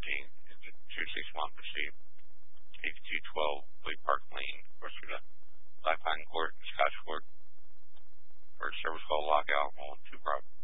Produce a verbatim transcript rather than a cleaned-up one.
fourteen, two six one Pursuit, eighty-two twelve Lee Park Lane, Corsicana, Black Pine Court, Scotch Court, for service call lockout on two properties.